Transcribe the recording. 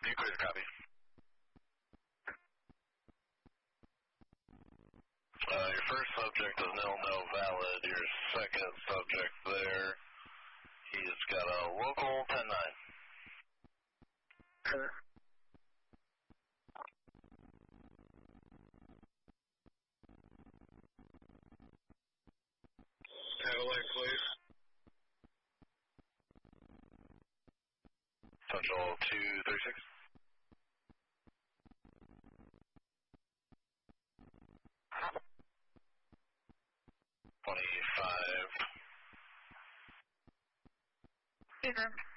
You clear to copy. Your first subject is no valid. Your second subject there, he's got a local 10-9. Okay. Satellite, please. Central 236. Peter.